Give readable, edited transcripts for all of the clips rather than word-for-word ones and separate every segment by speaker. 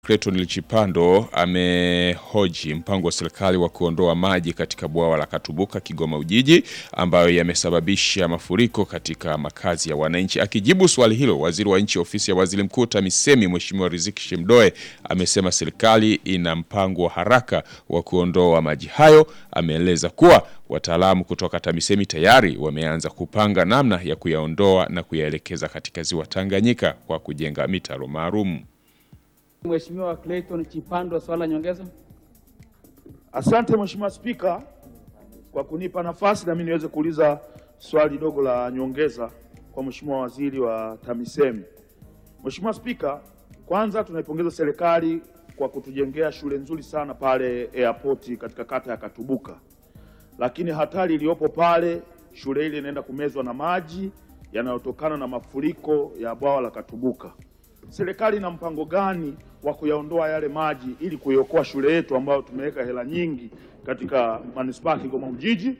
Speaker 1: Clayton Chipando amehoji mpango wa serikali wa kuondoa maji katika bwawa la Katubuka Kigoma Ujiji ambayo yamesababisha mafuriko katika makazi ya wananchi. Akijibu swali hilo, waziri wa nchi ofisi ya waziri mkuu TAMISEMI Mheshimiwa Riziki Shemdoe amesema serikali ina mpango wa haraka wa kuondoa maji hayo. Ameeleza kuwa wataalamu kutoka TAMISEMI tayari wameanza kupanga namna ya kuyaondoa na kuyaelekeza katika ziwa Tanganyika kwa kujenga mitaro maalum.
Speaker 2: Mheshimiwa Clayton Chipando, swala nyongeza.
Speaker 3: Asante Mheshimiwa Spika kwa kunipa nafasi na mimi niweze kuuliza swali dogo la nyongeza kwa Mheshimiwa Waziri wa TAMISEMI. Mheshimiwa Spika, kwanza tunaipongeza serikali kwa kutujengea shule nzuri sana pale airport katika kata ya Katubuka. Lakini hatari iliyopo pale, shule ile inaenda kumezwa na maji yanayotokana na mafuriko ya bwawa la Katubuka. Serikali ina mpango gani wa kuyaondoa yale maji ili kuiokoa shule yetu ambayo tumeweka hela nyingi katika manispaa Kigoma Ujiji?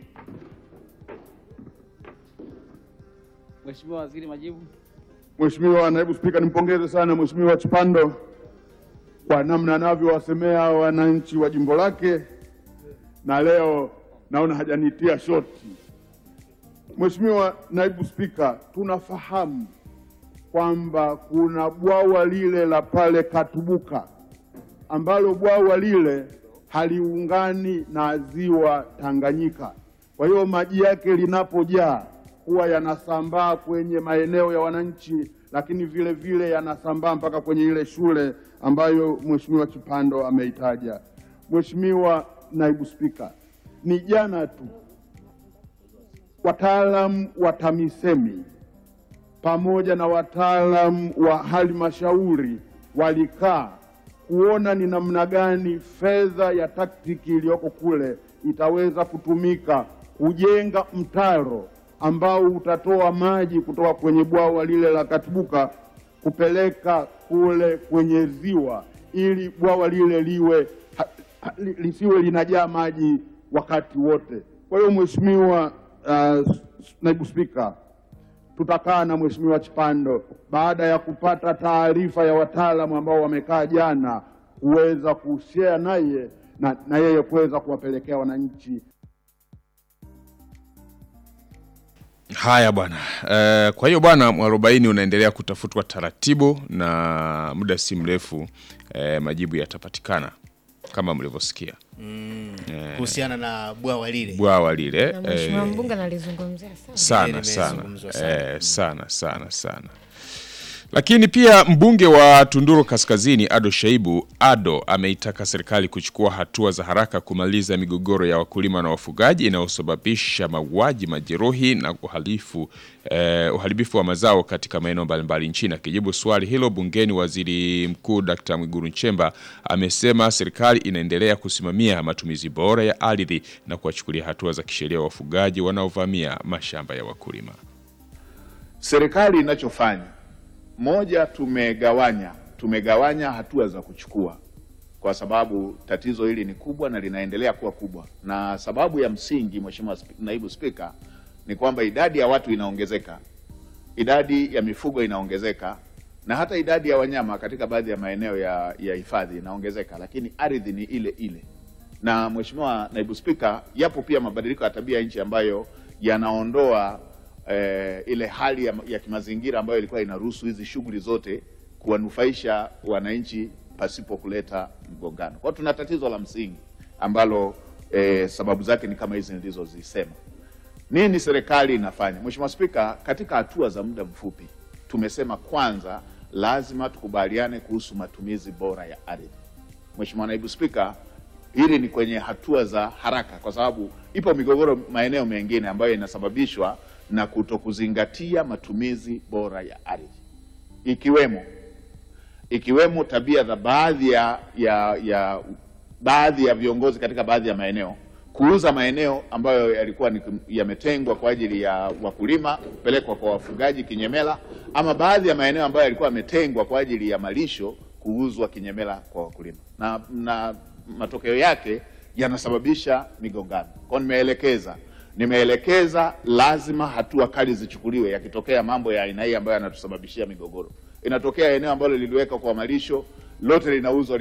Speaker 2: Mheshimiwa Waziri, majibu.
Speaker 4: Mheshimiwa Naibu Spika, nimpongeze sana Mheshimiwa Chipando kwa namna anavyowasemea wananchi wa jimbo lake, na leo naona hajanitia shoti. Mheshimiwa Naibu Spika, tunafahamu kwamba kuna bwawa lile la pale Katubuka ambalo bwawa lile haliungani na ziwa Tanganyika. Kwa hiyo maji yake linapojaa huwa yanasambaa kwenye maeneo ya wananchi, lakini vile vile yanasambaa mpaka kwenye ile shule ambayo Mheshimiwa Chipando ameitaja. Mheshimiwa Naibu Spika, ni jana tu wataalamu wa TAMISEMI pamoja na wataalamu wa halmashauri walikaa kuona ni namna gani fedha ya taktiki iliyoko kule itaweza kutumika kujenga mtaro ambao utatoa maji kutoka kwenye bwawa lile la Katubuka kupeleka kule kwenye ziwa, ili bwawa lile lisiwe linajaa maji wakati wote. Kwa hiyo Mheshimiwa Naibu Spika, tutakaa na Mheshimiwa Chipando baada ya kupata taarifa ya wataalamu ambao wamekaa jana kuweza kushare naye na yeye kuweza kuwapelekea wananchi.
Speaker 1: Haya bwana. Kwa hiyo bwana, mwarobaini unaendelea kutafutwa taratibu na muda si mrefu majibu yatapatikana kama mlivyosikia.
Speaker 5: Kuhusiana na bwawa lile.
Speaker 1: Bwawa lile.
Speaker 6: Mheshimiwa Mbunge analizungumzia
Speaker 1: sana. Lakini pia mbunge wa Tunduru Kaskazini Ado Shaibu ameitaka serikali kuchukua hatua za haraka kumaliza migogoro ya wakulima na wafugaji inayosababisha mauaji, majeruhi na uharibifu wa mazao katika maeneo mbalimbali nchini. Akijibu swali hilo bungeni, Waziri Mkuu Dr. Mwigulu Nchemba amesema serikali inaendelea kusimamia matumizi bora ya ardhi na kuwachukulia hatua za kisheria wafugaji wanaovamia mashamba ya wakulima.
Speaker 7: Serikali inachofanya, moja, tumegawanya hatua za kuchukua kwa sababu tatizo hili ni kubwa na linaendelea kuwa kubwa. Na sababu ya msingi, Mheshimiwa Naibu Spika, ni kwamba idadi ya watu inaongezeka, idadi ya mifugo inaongezeka, na hata idadi ya wanyama katika baadhi ya maeneo ya hifadhi inaongezeka, lakini ardhi ni ile ile. Na Mheshimiwa Naibu Spika, yapo pia mabadiliko ya tabia nchi ambayo yanaondoa ile hali ya kimazingira ambayo ilikuwa inaruhusu hizi shughuli zote kuwanufaisha wananchi pasipo kuleta mgongano. Kwa tuna tatizo la msingi ambalo sababu zake ni kama hizi nilizozisema. Nini serikali inafanya? Mheshimiwa Spika, katika hatua za muda mfupi tumesema kwanza lazima tukubaliane kuhusu matumizi bora ya ardhi. Mheshimiwa Naibu Spika, hili ni kwenye hatua za haraka kwa sababu ipo migogoro maeneo mengine ambayo inasababishwa na kutokuzingatia matumizi bora ya ardhi, ikiwemo tabia za baadhi ya viongozi katika baadhi ya maeneo kuuza maeneo ambayo yalikuwa yametengwa kwa ajili ya wakulima kupelekwa kwa wafugaji kinyemela, ama baadhi ya maeneo ambayo yalikuwa yametengwa kwa ajili ya malisho kuuzwa kinyemela kwa wakulima, na matokeo yake yanasababisha migongano. Kwa nimeelekeza lazima hatua kali zichukuliwe yakitokea mambo ya aina hii ambayo yanatusababishia migogoro. Inatokea eneo ambalo liliweka kwa malisho lote linauzwa